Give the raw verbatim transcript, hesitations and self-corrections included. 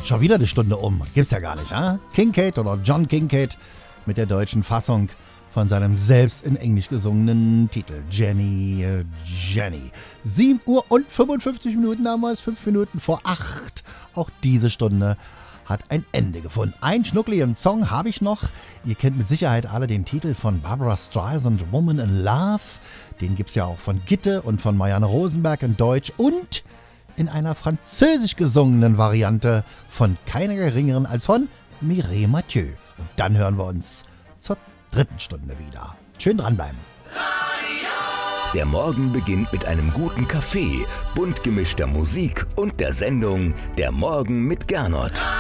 Schon wieder eine Stunde um. Gibt's ja gar nicht, ha? Kincaid oder John Kincaid mit der deutschen Fassung von seinem selbst in Englisch gesungenen Titel. Jenny, äh, Jenny. sieben Uhr und fünfundfünfzig Minuten damals, fünf Minuten vor acht. Auch diese Stunde hat ein Ende gefunden. Ein schnuckligen Song habe ich noch. Ihr kennt mit Sicherheit alle den Titel von Barbra Streisand, Woman in Love. Den gibt's ja auch von Gitte und von Marianne Rosenberg in Deutsch und in einer französisch gesungenen Variante von keiner geringeren als von Mireille Mathieu. Und dann hören wir uns zur dritten Stunde wieder. Schön dranbleiben. Der Morgen beginnt mit einem guten Kaffee, bunt gemischter Musik und der Sendung Der Morgen mit Gernot.